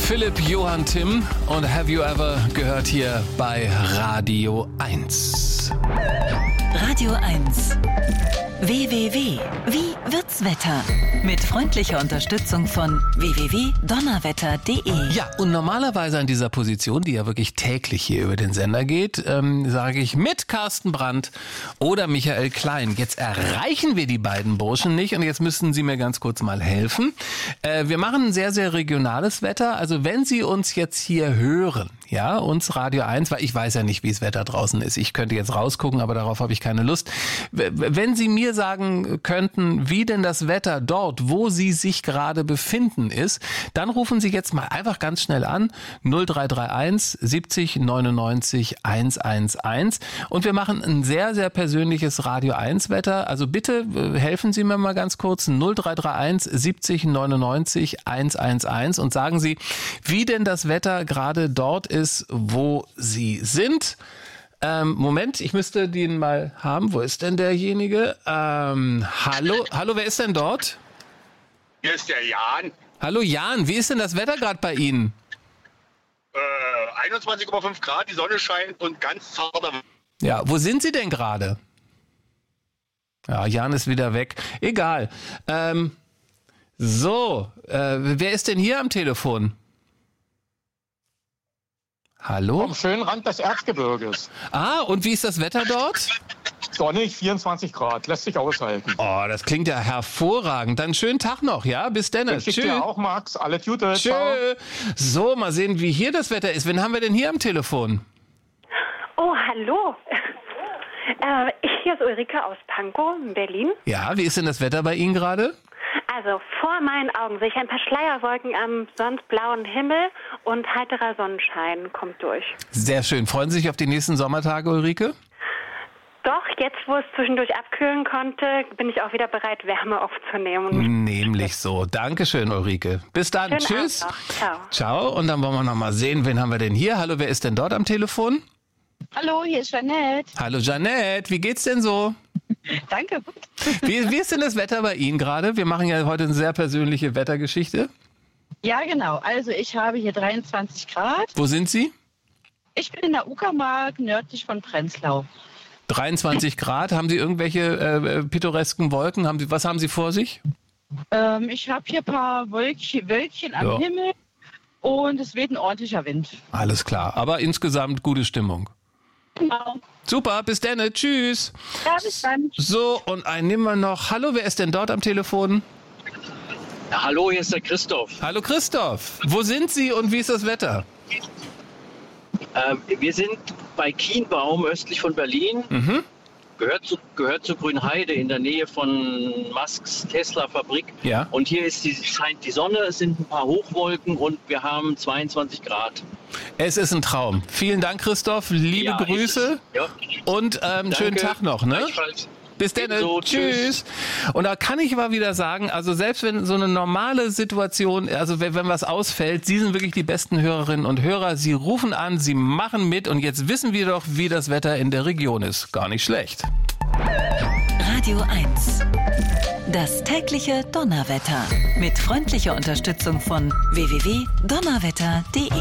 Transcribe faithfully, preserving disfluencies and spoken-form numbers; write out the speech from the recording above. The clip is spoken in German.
Philipp, Johann, Tim und Have You Ever gehört hier bei Radio eins. Radio eins. W W W. Wie wird's Wetter? Mit freundlicher Unterstützung von w w w punkt donnerwetter punkt d e. Ja, und normalerweise an dieser Position, die ja wirklich täglich hier über den Sender geht, ähm, sage ich mit Carsten Brandt oder Michael Klein. Jetzt erreichen wir die beiden Burschen nicht und jetzt müssen Sie mir ganz kurz mal helfen. Äh, wir machen ein sehr, sehr regionales Wetter. Also wenn Sie uns jetzt hier hören, ja, uns Radio eins, weil ich weiß ja nicht, wie das Wetter draußen ist. Ich könnte jetzt rausgucken, aber darauf habe ich keine Lust. Wenn Sie mir sagen könnten, wie denn das Wetter dort, wo Sie sich gerade befinden, ist, dann rufen Sie jetzt mal einfach ganz schnell an, null drei drei eins siebzig neunundneunzig hundertelf und wir machen ein sehr, sehr persönliches Radio eins Wetter. Also bitte helfen Sie mir mal ganz kurz, null drei drei eins siebzig neunundneunzig hundertelf und sagen Sie, wie denn das Wetter gerade dort ist, wo Sie sind. Ähm, Moment, ich müsste den mal haben. Wo ist denn derjenige? Ähm, hallo, hallo, wer ist denn dort? Hier ist der Jan. Hallo Jan, wie ist denn das Wetter gerade bei Ihnen? Äh, einundzwanzig Komma fünf Grad, die Sonne scheint und ganz zarter. Ja, wo sind Sie denn gerade? Ja, Jan ist wieder weg. Egal. Ähm, so, äh, wer ist denn hier am Telefon? Hallo? Am schönen Rand des Erzgebirges. Ah, und wie ist das Wetter dort? Sonnig, vierundzwanzig Grad, lässt sich aushalten. Oh, das klingt ja hervorragend. Dann schönen Tag noch, ja? Bis dann. Wünsche ich dir auch, Max. Alle Gute. Tschö. Ciao. So, mal sehen, wie hier das Wetter ist. Wen haben wir denn hier am Telefon? Oh, hallo. Äh, ich, hier ist Ulrike aus Pankow in Berlin. Ja, wie ist denn das Wetter bei Ihnen gerade? Also vor meinen Augen sehe ich ein paar Schleierwolken am sonst blauen Himmel und heiterer Sonnenschein kommt durch. Sehr schön. Freuen Sie sich auf die nächsten Sommertage, Ulrike? Doch, jetzt wo es zwischendurch abkühlen konnte, bin ich auch wieder bereit, Wärme aufzunehmen. Nämlich so. Dankeschön, Ulrike. Bis dann. Schönen Tschüss. Abend noch. Ciao. Ciao. Und dann wollen wir noch mal sehen, wen haben wir denn hier? Hallo, wer ist denn dort am Telefon? Hallo, hier ist Jeanette. Hallo, Jeanette. Wie geht's denn so? Danke. Wie, wie ist denn das Wetter bei Ihnen gerade? Wir machen ja heute eine sehr persönliche Wettergeschichte. Ja, genau. Also ich habe hier dreiundzwanzig Grad. Wo sind Sie? Ich bin in der Uckermark, nördlich von Prenzlau. dreiundzwanzig Grad. Haben Sie irgendwelche äh, pittoresken Wolken? Haben Sie, was haben Sie vor sich? Ähm, ich habe hier ein paar Wölkchen, Wölkchen am Ja. Himmel und es weht ein ordentlicher Wind. Alles klar. Aber insgesamt gute Stimmung. Genau. Super, bis dann. Tschüss. Ja, bis dann. So, und einen nehmen wir noch. Hallo, wer ist denn dort am Telefon? Ja, hallo, hier ist der Christoph. Hallo Christoph. Wo sind Sie und wie ist das Wetter? Ähm, wir sind bei Kienbaum östlich von Berlin. Mhm. Gehört zu, gehört zu Grünheide in der Nähe von Musks Tesla-Fabrik. Ja. Und hier ist die, scheint die Sonne, es sind ein paar Hochwolken und wir haben zweiundzwanzig Grad. Es ist ein Traum. Vielen Dank, Christoph. Liebe Ja, Grüße. Ja. Und ähm, schönen Tag noch, ne? Gleichfalls. Bis dann. Ebenso, Tschüss. Und da kann ich mal wieder sagen, also selbst wenn so eine normale Situation, also wenn, wenn was ausfällt, Sie sind wirklich die besten Hörerinnen und Hörer. Sie rufen an, Sie machen mit und jetzt wissen wir doch, wie das Wetter in der Region ist. Gar nicht schlecht. Radio eins. Das tägliche Donnerwetter. Mit freundlicher Unterstützung von w w w punkt donnerwetter punkt d e.